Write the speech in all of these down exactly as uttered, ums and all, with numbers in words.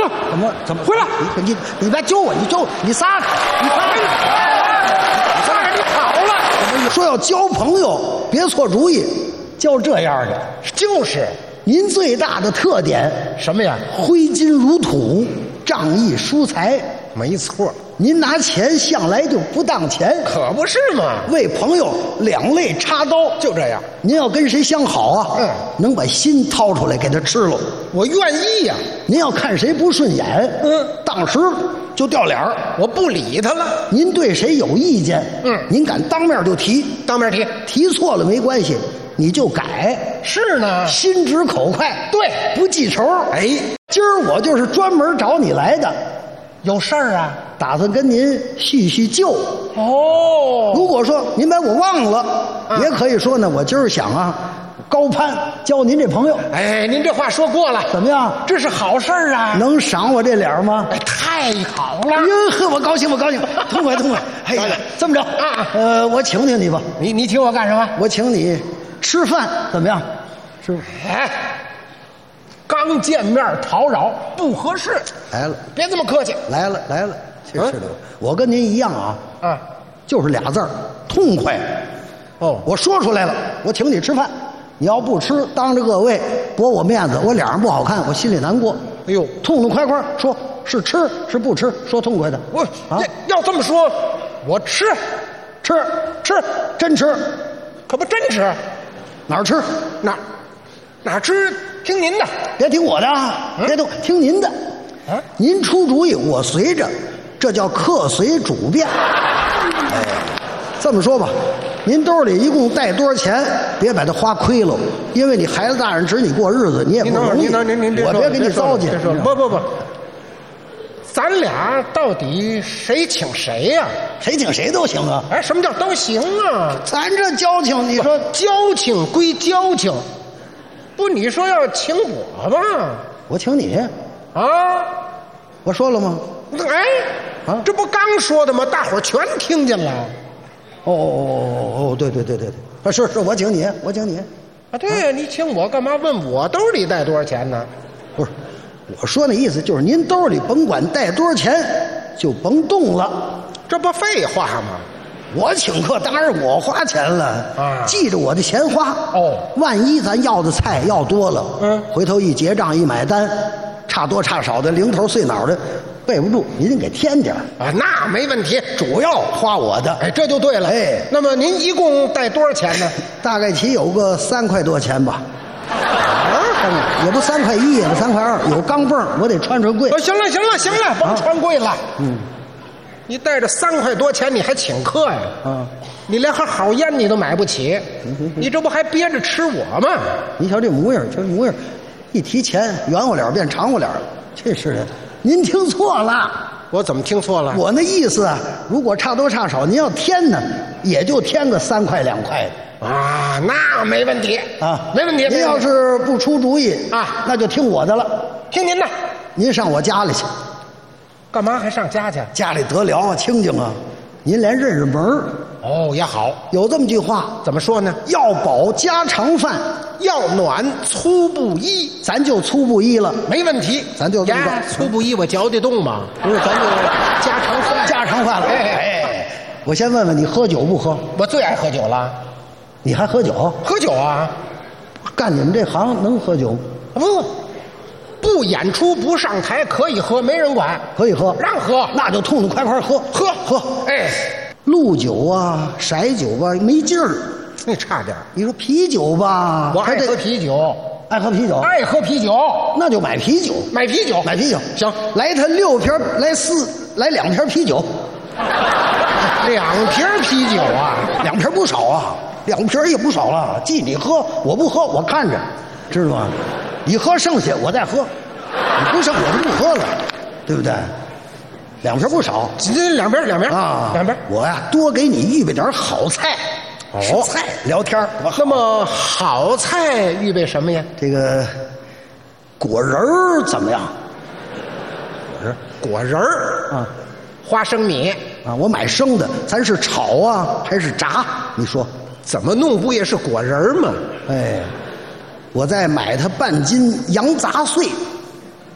了， 怎么怎么回来？ 你你你别揪我，你揪我你撒开，你撒开， 你撒开，你跑了。 说要交朋友，别错主意，交这样的。 就是， 您最大的特点什么呀？ 挥金如土，仗义疏财。 没错， 您拿钱向来就不当钱， 可不是嘛。 为朋友两肋插刀， 就这样。 您要跟谁相好啊？ 嗯， 能把心掏出来给他吃了， 我愿意呀、啊。 您要看谁不顺眼， 嗯， 当时就掉脸儿， 我不理他了。 您对谁有意见， 嗯， 您敢当面就提， 当面提， 提错了没关系，你就改。 是呢， 心直口快， 对， 不记仇。 哎， 今儿我就是专门找你来的。 有事儿啊？ 打算跟您叙叙旧。 哦， 如果说您把我忘了， 啊、 也可以说呢，我今儿想啊，高攀交您这朋友。 哎，您这话说过了， 怎么样？ 这是好事儿啊！ 能赏我这脸吗？ 哎，太好了！ 哟呵，我高兴，我高兴，痛快痛快！哎呀，这么着啊， 呃，我请请你吧。 你你请我干什么？ 我请你吃饭，怎么样？是。 哎。刚见面讨扰不合适， 来了， 别这么客气。 来了来了，去吃的。我跟您一样啊， 啊， 就是俩字儿，痛快。哦，我说出来了，我请你吃饭，你要不吃，当着各位驳我面子，我脸上不好看，我心里难过。 哎呦， 痛痛快快说，是吃是不吃，说痛快的。 我啊， 要这么说，我吃， 吃吃，真吃， 可不真吃， 哪儿吃哪哪吃。听您的， 别听我的，嗯、别听听您的。啊，您出主意，我随着，这叫客随主便。哎，这么说吧，您兜里一共带多少钱？别把它花亏了，因为你孩子大人指你过日子，你也不容易。 您您您您我别给你糟践。 不不不，咱俩到底谁请谁呀、啊？ 谁请谁都行啊。 哎，什么叫都行啊？ 咱这交情，你说交情归交情。不，你说要请我吗？ 我请你啊！ 我说了吗？ 哎，啊，这不刚说的吗？大伙儿全听见了。 哦哦哦哦，对对对对对，啊，是是，我请你，我请你。 啊，对呀、啊，你请我干嘛？问我兜里带多少钱呢？ 不是，我说那意思就是您兜里甭管带多少钱，就甭动了。 这不废话吗？ 我请客当然我花钱了啊， 记着我的钱花哦。 万一咱要的菜要多了， 嗯， 回头一结账一买单，差多差少的零头碎脑的备不住，您给添点啊，那没问题， 主要花我的。 哎，这就对了。 哎， 那么您一共带多少钱呢？ 大概起有个三块多钱吧。啊，也不三块一，也不三块二，有钢镚我得穿穿贵。 哦，行了行了行了，甭穿贵了。 啊、嗯。 你带着三块多钱，你还请客呀？ 啊， 你连盒好烟你都买不起，你这不还憋着吃我吗？ 你瞧这模样，这模样，一提钱，圆乎脸变长乎脸了，真是的。您听错了， 我怎么听错了？ 我那意思啊，如果差多差少，您要添呢，也就添个三块两块的啊，那没问题啊， 没问题。 您要是不出主意啊， 那就听我的了， 听您的。 您上我家里去。 干嘛还上家去？ 家里得了啊，清静啊，您连认识门儿哦也好。 有这么句话， 怎么说呢？ 要饱家常饭， 要暖粗布衣， 咱就粗布衣了， 没问题， 咱就这么呀。粗布衣我嚼得动吗？ 不是，咱就家常饭， 家常饭了。哎哎，我先问问你，喝酒不喝？ 我最爱喝酒了。 你还喝酒？ 喝酒啊！ 干你们这行能喝酒？ 不。不演出不上台可以喝，没人管， 可以喝， 让喝， 那就痛痛快快喝， 喝喝。 哎， 鹿酒啊，色酒吧没劲儿， 那差点。 你说啤酒吧， 我爱喝啤酒， 爱喝啤酒， 爱喝啤酒， 那就买啤酒， 买啤酒， 买啤酒。 行， 来他六瓶，来四，来两瓶啤酒， 两瓶啤酒啊， 两瓶不少啊，两瓶也不少了。记你喝，我不喝，我看着，知道吗？你喝剩下我再喝，你不剩我就不喝了，对不对？两瓶不少， 两瓶两瓶啊， 两瓶。 我呀多给你预备点好菜， 哦， 菜聊天。 那么好菜预备什么呀？ 这个果仁儿怎么样？ 果仁果仁儿啊， 花生米啊，我买生的，咱是炒啊还是炸？你说怎么弄不也是果仁儿吗？ 哎。我再买它半斤羊杂碎，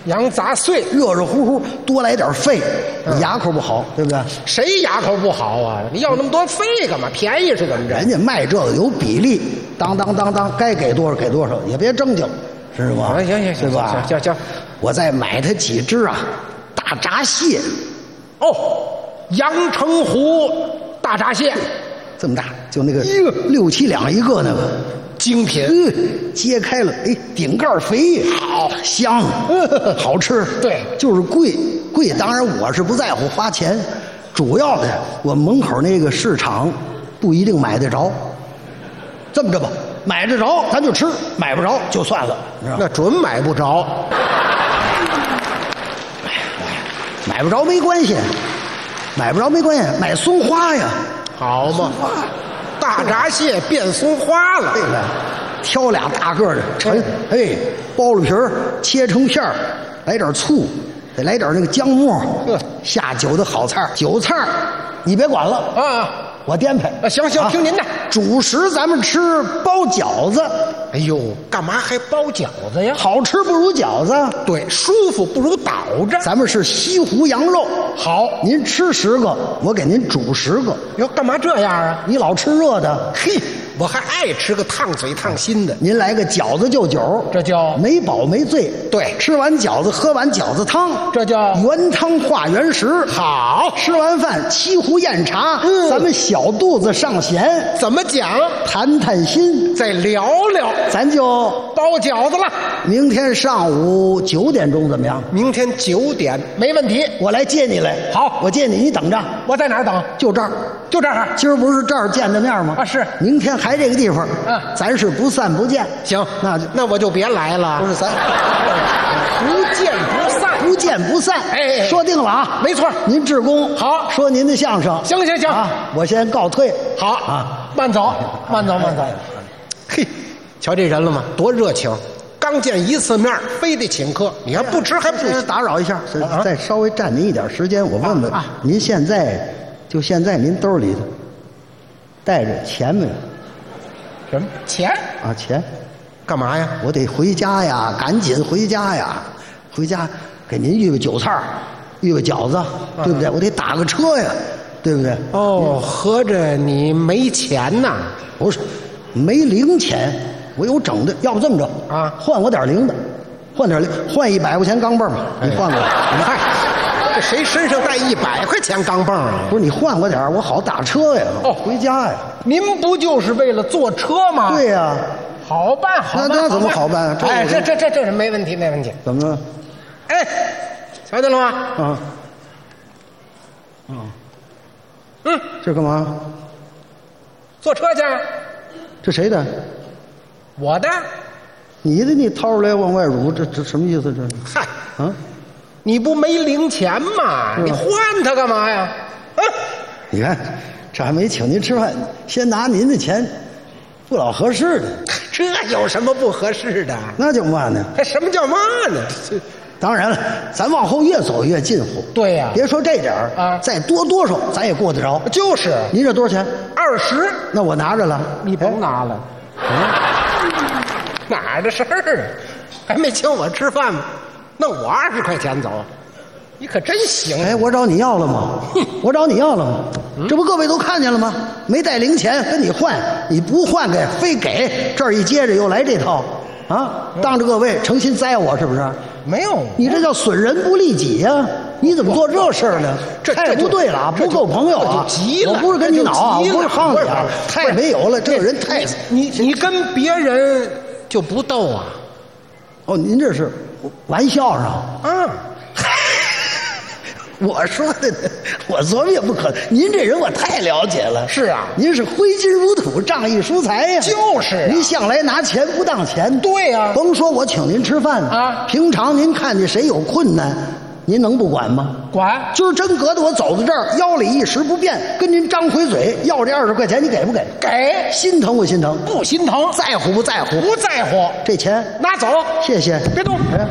羊杂碎， 热热乎乎，多来点肺， 嗯、 牙口不好，对不对？ 谁牙口不好啊？你要那么多肺干嘛？便宜是怎么着？ 人家卖这个有比例，当当当当，该给多少给多少，也别争竞，知道吗？ 行行行行， 对吧？ 行行行， 我再买他几只啊，大闸蟹。 哦，阳澄湖大闸蟹， 这么大，就那个六七两一个那个。 精品， 嗯，揭开了，哎，顶盖肥，好香，好吃， 对， 就是贵，贵。当然我是不在乎花钱，主要的我门口那个市场不一定买得着。这么着吧，买得着咱就吃，买不着就算了， 那准买不着。 买不着没关系，买不着没关系，买松花呀， 好嘛。大闸蟹变松花了， 对了，挑俩大个的，沉，哎，剥了皮儿，切成片儿，来点醋，得来点那个姜末，下酒的好菜韭菜你别管了啊， 我颠沛。 啊，行行，听您的。 主食咱们吃包饺子。 哎呦，干嘛还包饺子呀？ 好吃不如饺子， 对，舒服不如倒着。 咱们是西湖羊肉， 好， 您吃十个，我给您煮十个。 哟，干嘛这样啊？ 你老吃热的， 嘿，我还爱吃个烫嘴烫心的。 您来个饺子就酒， 这叫没饱没醉。 对， 吃完饺子喝完饺子汤， 这叫原汤化原食。 好， 吃完饭沏壶宴茶，嗯，咱们小肚子上弦。 怎么讲？ 谈谈心， 再聊聊， 咱就包饺子了。 明天上午九点钟怎么样？ 明天九点没问题， 我来接你来。 好， 我接你，你等着。 我在哪儿等？ 就这儿， 就这儿。 今儿不是这儿见的面吗？ 啊，是。 明天还这个地方， 嗯， 咱是不散不见。 行， 那就那我就别来了。 不是咱不见不散， 不见不散。 哎， 说定了啊， 没错。 您志工好， 说您的相声。 行行行， 啊，我先告退。 好啊，慢走，慢走，慢走。嘿，瞧这人了吗？多热情！刚见一次面，非得请客，你还不吃还不行。 打扰一下，再稍微占您一点时间，我问问，您现在就现在您兜里头带着钱没有？ 什么钱啊？钱干嘛呀？ 我得回家呀，赶紧回家呀，回家给您预备酒菜，预备饺子，对不对？我得打个车呀，对不对？ 哦，合着你没钱呐？ 不是，没零钱，我有整的。要不这么着啊， 换我点零的，换点零，换一百块钱钢镚吧，你换过来。 你看，这谁身上带一百块钱钢镚啊？ 不是，你换我点我好打车呀， 哦， 回家呀。 您不就是为了坐车吗？ 对呀。 好办，好办。 那那怎么好办？ 哎，这这这这是没问题，没问题。 怎么了？ 哎，瞧见了吗？ 啊。 嗯。嗯， 这干嘛？ 坐车去。 这谁的？ 我的。 你的你掏出来往外撸，这这什么意思？这嗨啊， 你不没零钱吗？你换它干嘛呀？啊！ 你看，这还没请您吃饭，先拿您的钱，不老合适的。 这有什么不合适的？ 那叫嘛呢？ 还什么叫嘛呢？ 当然了，咱往后越走越近乎。 对呀、啊， 别说这点儿啊， 再多多少咱也过得着。 就是， 您这多少钱？ 二十。 那我拿着了。 你甭拿了。嗯，哪儿的事儿啊？还没请我吃饭吗？弄我二十块钱走，你可真行！ 哎，我找你要了吗？我找你要了吗？嗯、这不各位都看见了吗？没带零钱跟你换，你不换给非给，这儿一接着又来这套。啊！当着各位诚心栽我是不是？ 没有， 你这叫损人不利己呀、啊！你怎么做这事儿呢？ 这太不对了，不够朋友啊！ 急了， 我不是跟你恼啊，我不是항你啊，太没有了，这个人太…… 你你跟别人就不斗啊？ 哦，您这是玩笑上啊？ 我说的呢，我琢磨也不可能。您这人我太了解了。 是啊， 您是挥金如土，仗义疏财呀。 就是、啊， 您向来拿钱不当钱。 对呀、啊， 甭说我请您吃饭啊， 平常您看见谁有困难，您能不管吗？ 管。 今儿真隔得我走到这儿，腰里一时不便，跟您张回嘴要这二十块钱，你给不给？ 给。 心疼不心疼？ 不心疼。 在乎不在乎？ 不在乎。 这钱拿走， 谢谢。 别动。 哎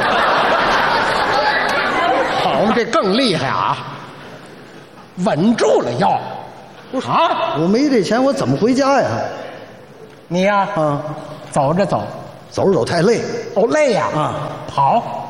好嘛，这更厉害啊！稳住了腰。啊！ 我没这钱，我怎么回家呀？ 你呀， 啊， 走着走， 走着走太累。 哦，累呀！ 啊， 跑，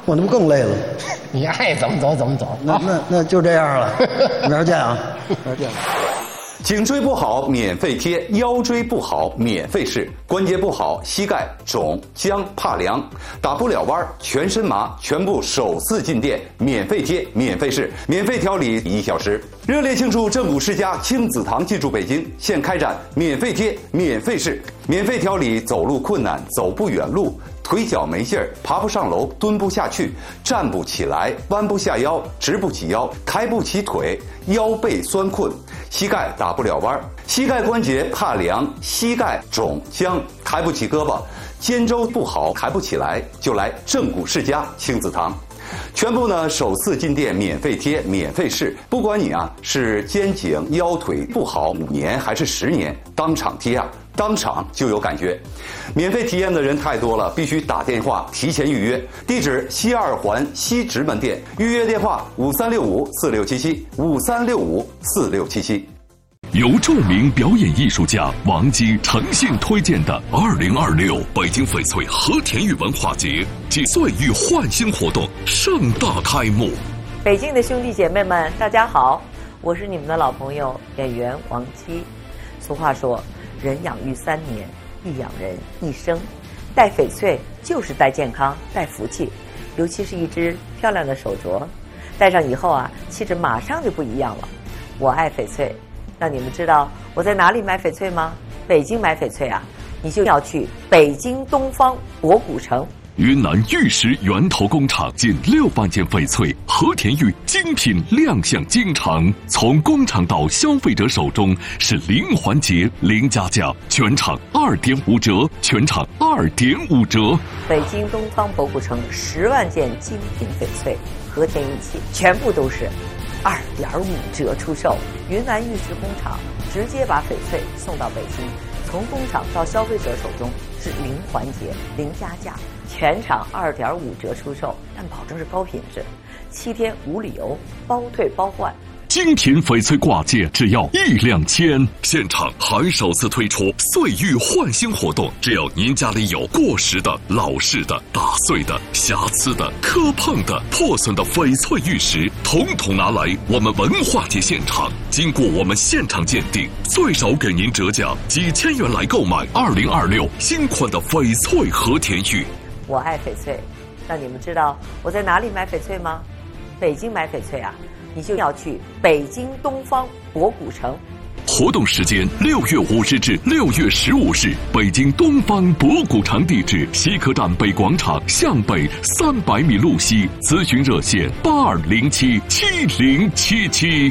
我那不更累了？ 你爱怎么走怎么走。 那那那就这样了，明儿见啊，明儿见。 颈椎不好免费贴，腰椎不好免费试，关节不好膝盖肿僵怕凉，打不了弯全身麻，全部首次进店免费贴免费试，免费调理一小时。热烈庆祝正骨世家亲子堂进驻北京，现开展免费贴免费试，免费调理走路困难走不远路，腿脚没劲儿，爬不上楼，蹲不下去，站不起来，弯不下腰，直不起腰，抬不起腿，腰背酸困，膝盖打不了弯，膝盖关节怕凉，膝盖肿僵，抬不起胳膊，肩周不好，抬不起来，就来正骨世家亲子堂。全部呢首次进店免费贴免费试，不管你啊是肩颈腰腿不好五年还是十年，当场贴啊当场就有感觉。免费体验的人太多了，必须打电话提前预约。地址西二环西直门店，预约电话五三六五四六七七五三六五四六七七。 由著名表演艺术家王姬诚信推荐的二零二六北京翡翠和田玉文化节及岁玉焕新活动盛大开幕。 北京的兄弟姐妹们，大家好，我是你们的老朋友演员王姬。俗话说，人养育三年，亦养人一生。戴翡翠就是戴健康，戴福气，尤其是一只漂亮的手镯，戴上以后啊，气质马上就不一样了。我爱翡翠。那你们知道我在哪里买翡翠吗？北京买翡翠啊，你就要去北京东方博古城。 云南玉石源头工厂近六万件翡翠和田玉精品亮相京城，从工厂到消费者手中是零环节零加价，全场二点五折，全场二点五折。 北京东方博古城十万件精品翡翠和田玉器，全部都是二点五折出售。云南玉石工厂直接把翡翠送到北京，从工厂到消费者手中是零环节零加价，全场二点五折出售，但保证是高品质，七天无理由，包退包换。 精品翡翠挂件只要一两千，现场还首次推出岁玉焕新活动，只要您家里有过时的、老式的、打碎的、瑕疵的、磕碰的、破损的翡翠玉石，统统拿来我们文化节现场，经过我们现场鉴定，最少给您折价几千元来购买二零二六新款的翡翠和田玉。 我爱翡翠，那你们知道我在哪里买翡翠吗？北京买翡翠啊，你就要去北京东方博古城。 活动时间六月五日至六月十五日，北京东方博古城，地址西客站北广场向北三百米路西，咨询热线八二零七七零七七。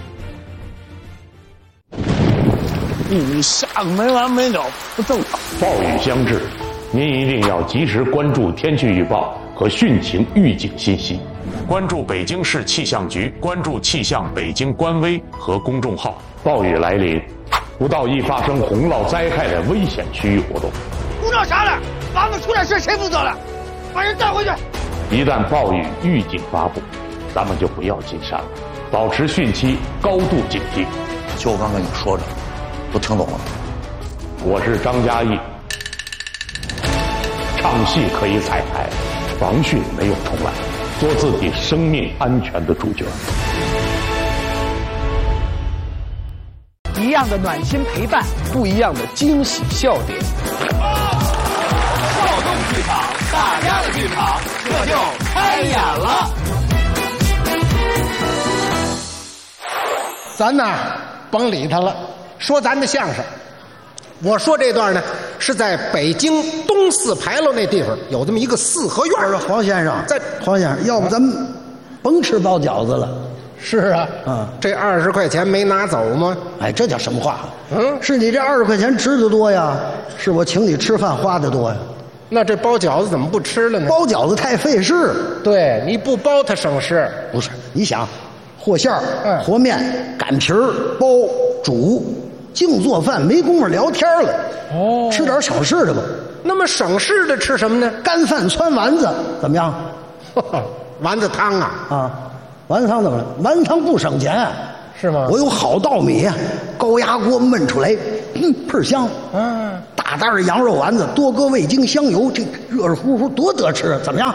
以上没完没了，不正常。暴雨将至，您一定要及时关注天气预报和汛情预警信息。关注北京市气象局，关注气象北京官微和公众号。暴雨来临，不到易发生洪涝灾害的危险区域活动。 鼓捣啥了？房子出点事谁负责了？把人带回去。 一旦暴雨预警发布，咱们就不要进山了，保持汛期高度警惕。 就我刚跟你说着，都听懂了。 我是张嘉译，唱戏可以彩排，防汛没有重来。做自己生命安全的主角。 一样的暖心陪伴，不一样的惊喜笑点。 跳动剧场，大家的剧场，这就开演了。 咱呐，甭理他了，说咱的相声。我说这段呢，是在北京东四牌楼那地方有这么一个四合院。 黄先生，在黄先生，要不咱们甭吃包饺子了。 是啊，嗯，这二十块钱没拿走吗？ 哎，这叫什么话？嗯，是你这二十块钱值得多呀，是我请你吃饭花的多呀。 那这包饺子怎么不吃了呢？ 包饺子太费事。 对，你不包它省事。 不是，你想，和馅儿、嗯、和面、擀皮儿、包、煮。净做饭没工夫聊天了，哦，吃点省事的吧。 那么省事的吃什么呢？ 干饭汆丸子怎么样？ 丸子汤啊啊，丸子汤怎么了？丸子汤不省钱， 是吗？ 我有好稻米啊，高压锅焖出来，嗯，倍香。嗯，大袋的羊肉丸子，多搁味精香油，这热热乎乎多得吃，怎么样？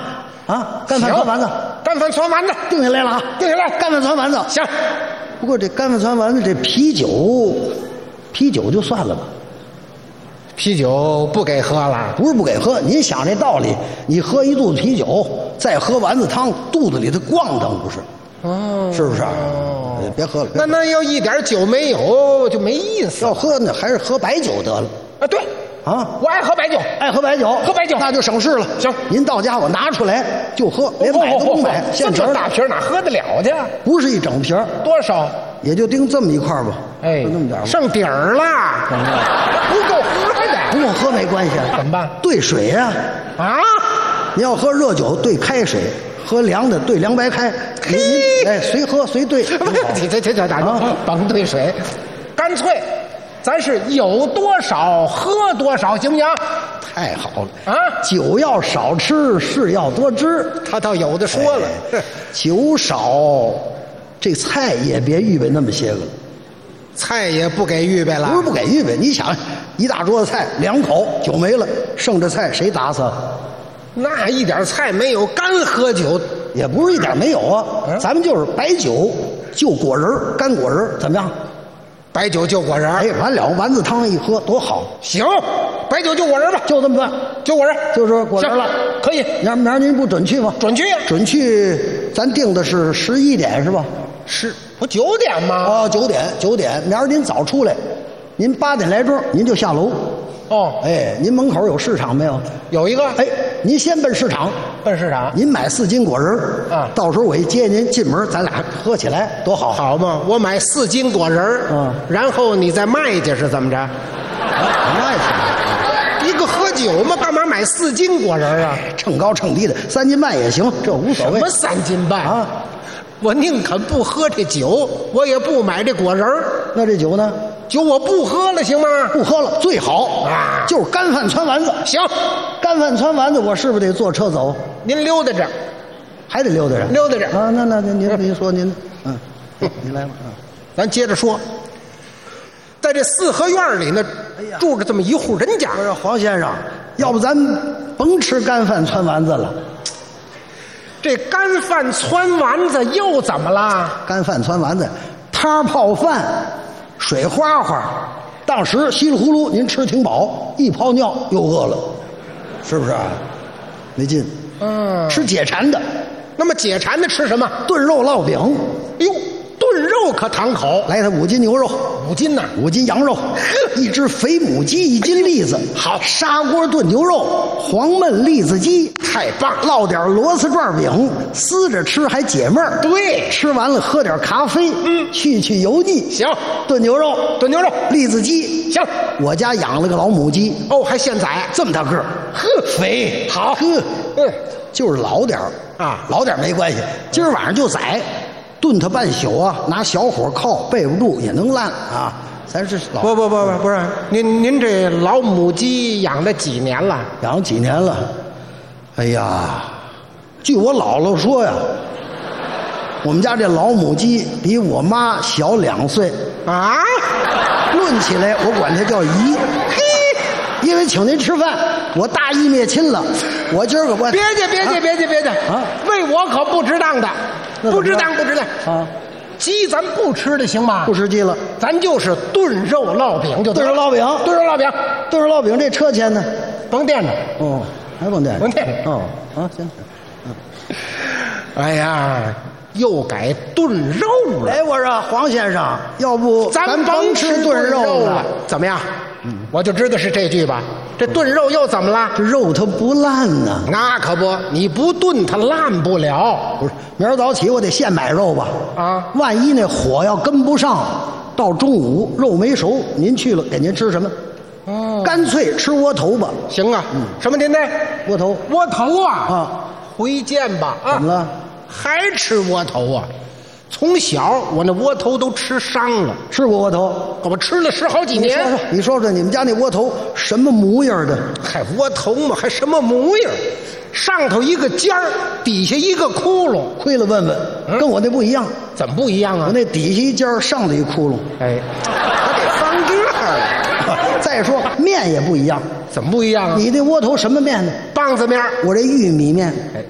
啊，干饭汆丸子， 干饭汆丸子， 定下来了啊， 定下来， 干饭汆丸子。 行。 不过这干饭汆丸子这啤酒，啤酒就算了吧。 啤酒不给喝了？ 不是不给喝，您想这道理，你喝一肚子啤酒，再喝丸子汤，肚子里头咣当不是？ 哦， 是不是？哦，别喝了。 那那要一点酒没有就没意思。 要喝呢，还是喝白酒得了。 啊，对。啊，我爱喝白酒， 爱喝白酒， 喝白酒那就省事了。 行， 您到家我拿出来就喝，连买都不买，现成大瓶哪喝得了去？ 不是一整瓶， 多少？ 也就盯这么一块吧。 哎， 就那么点， 剩底儿了，不够喝的。 不够喝没关系， 怎么办？ 兑水呀！ 啊， 你要喝热酒兑开水，喝凉的兑凉白开。 嘿， 哎，随喝随兑。 这这这这大哥，甭兑水，干脆。咱是有多少喝多少，行不行？ 太好了啊！ 酒要少吃，事要多知。 他倒有的说了， 哎、酒少，这菜也别预备那么些个了。 菜也不给预备了？ 不是不给预备，你想，一大桌子菜，两口酒没了，剩着菜谁打扫？ 那一点菜没有，干喝酒也不是一点没有啊。嗯、咱们就是白酒，就果仁干果仁怎么样？ 白酒就果仁， 哎，完了丸子汤一喝多好。 行，白酒就果仁吧， 就这么办， 就果仁， 就是果仁了， 可以。 明儿明儿您不准去吗？ 准去呀， 准去。咱定的是十一点是吧？ 是，不九点吗？ 哦，九点，九点。明儿您早出来，您八点来钟您就下楼。 哦， 哎，您门口有市场没有？ 有一个。 哎，您先奔市场， 奔市场。 您买四斤果仁啊，到时候我一接您进门，咱俩喝起来多好。 好嘛，我买四斤果仁嗯， 然后你再卖去是怎么着？啊， 卖去。 一个喝酒嘛，干嘛买四斤果仁啊？ 称高称低的，三斤半也行，这无所谓。 什么三斤半啊？ 我宁肯不喝这酒，我也不买这果仁儿。 那这酒呢？ 酒我不喝了，行吗？ 不喝了最好啊，就是干饭汆丸子。 行， 干饭汆丸子，我是不是得坐车走？ 您溜达着， 还得溜达着， 溜达着啊。那那您您说您，嗯，您来吧啊。 咱接着说，在这四合院里呢，哎呀，住着这么一户人家。 我说黄先生，要不咱甭吃干饭汆丸子了。 这干饭汆丸子又怎么了？ 干饭汆丸子，汤泡饭，水花花，当时稀里糊涂您吃挺饱，一泡尿又饿了，是不是？没劲。 嗯， 吃解馋的。 那么解馋的吃什么？ 炖肉烙饼。 哟，炖肉可堂口。 来它五斤牛肉， 五斤呐， 五斤羊肉，一只肥母鸡，一斤栗子。 好， 砂锅炖牛肉，黄焖栗子鸡， 太棒！ 烙点螺丝转饼，撕着吃还解闷儿。 对， 吃完了喝点咖啡， 嗯， 去去油腻。 行， 炖牛肉， 炖牛肉， 栗子鸡。 行， 我家养了个老母鸡， 哦，还现宰， 这么大个儿， 呵， 肥， 好， 呵， 嗯， 就是老点儿啊， 老点儿没关系。今儿晚上就宰。炖它半宿啊，拿小火靠，备不住也能烂啊。咱是老不不不不不是，您您这老母鸡养了几年了？ 养了几年了？哎呀，据我姥姥说呀，我们家这老母鸡比我妈小两岁啊。 论起来，我管它叫姨。嘿，因为请您吃饭，我大义灭亲了。我今儿个我别介别介别介别介啊！为我可不值当的。不值当，不值当啊！鸡咱不吃的行吗？ 不吃鸡了， 咱就是炖肉烙饼就炖肉烙饼， 炖肉烙饼， 炖肉烙饼这车钱呢？ 甭垫着哦，还甭垫着， 甭垫着哦啊行，嗯， 哎呀，又改炖肉了。 哎，我说黄先生，要不咱甭吃炖肉了， 怎么样？嗯，我就知道是这句吧。这炖肉又怎么了？ 这肉它不烂呢。 那可不，你不炖它烂不了。 不是，明儿早起我得现买肉吧？ 啊， 万一那火要跟不上，到中午肉没熟，您去了给您吃什么？ 哦， 干脆吃窝头吧。 行啊，嗯，什么您呢？ 窝头， 窝头啊！ 啊， 回见吧啊！ 怎么了？ 还吃窝头啊？从小我那窝头都吃伤了。 吃过窝头？ 我吃了十好几年。 你说说，你说说你们家那窝头什么模样的？ 还窝头嘛，还什么模样？上头一个尖儿，底下一个窟窿。 亏了问问，嗯、跟我那不一样。 怎么不一样啊？ 我那底下一尖儿，上头一窟窿。 哎，我得翻个儿。 再说面也不一样。 怎么不一样啊？ 你那窝头什么面呢？ 棒子面。 我这玉米面。 哎，